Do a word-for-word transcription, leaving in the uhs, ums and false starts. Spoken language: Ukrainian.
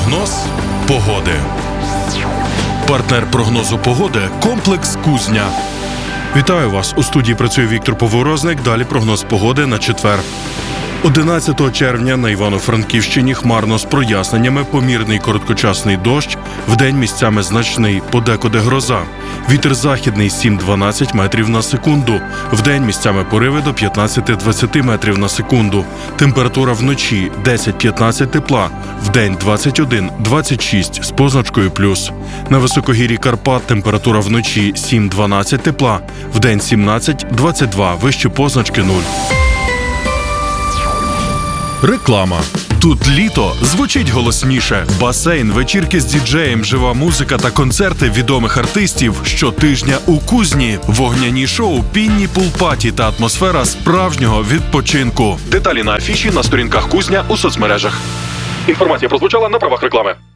Прогноз погоди. Партнер прогнозу погоди – комплекс «Кузня». Вітаю вас! У студії працює Віктор Поворозник. Далі прогноз погоди на четвер. одинадцятого червня на Івано-Франківщині хмарно з проясненнями, помірний короткочасний дощ, вдень місцями значний, подекуди гроза. Вітер західний сім-дванадцять метрів на секунду, вдень місцями пориви до п'ятнадцять-двадцять метрів на секунду. Температура вночі десять-п'ятнадцять тепла, вдень двадцять один-двадцять шість з позначкою плюс. На високогір'ї Карпат температура вночі сім-дванадцять тепла, вдень сімнадцять-двадцять два вище позначки нуль. Реклама. Тут літо звучить голосніше. Басейн, вечірки з діджеєм, жива музика та концерти відомих артистів щотижня у Кузні. Вогняні шоу, пінні пул-паті та атмосфера справжнього відпочинку. Деталі на афіші на сторінках Кузня у соцмережах. Інформація прозвучала на правах реклами.